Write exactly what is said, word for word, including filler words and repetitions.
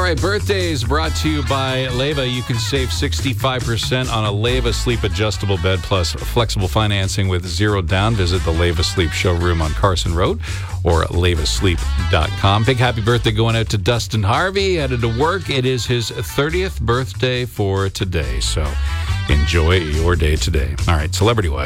right, birthdays brought to you by Leva. You can save sixty-five percent on a Leva Sleep adjustable bed plus flexible financing with zero down. Visit the Leva Sleep showroom on Carson Road or leva sleep dot com. Big happy birthday going out to Dustin Harvey. Headed to work. It is his thirtieth birthday for today, so enjoy your day today. All right, celebrity-wise.